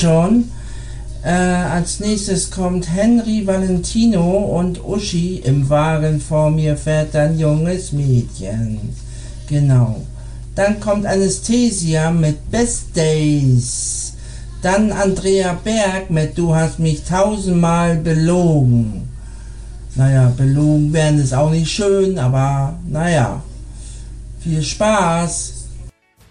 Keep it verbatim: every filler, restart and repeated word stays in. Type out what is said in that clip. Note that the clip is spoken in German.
schon. Äh, als nächstes kommt Henry Valentino und Uschi. Im Wagen vor mir fährt ein junges Mädchen. Genau. Dann kommt Anastasia mit Best Days. Dann Andrea Berg mit Du hast mich tausendmal belogen. Naja, belogen werden ist auch nicht schön, aber naja. Viel Spaß!